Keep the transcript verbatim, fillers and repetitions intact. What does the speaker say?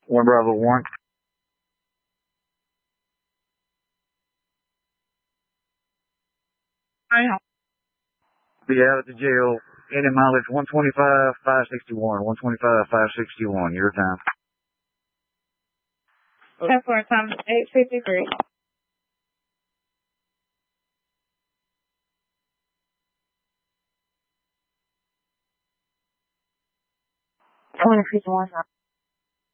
One Bravo one. Be out at the jail. Any mileage one twenty-five, five sixty-one. one twenty-five, five sixty-one. Your time. Ten four times eight fifty-three. Twenty fifty-one.